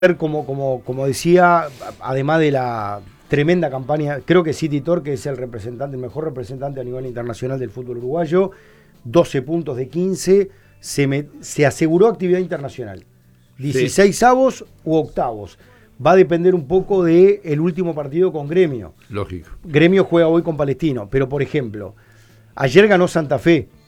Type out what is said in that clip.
como decía, además de la tremenda campaña, creo que City Torque es el mejor representante a nivel internacional del fútbol uruguayo, 12 puntos de 15, se aseguró actividad internacional, 16 avos u octavos. Va a depender un poco del último partido con Gremio. Lógico. Gremio juega hoy con Palestino, pero por ejemplo, ayer ganó Santa Fe.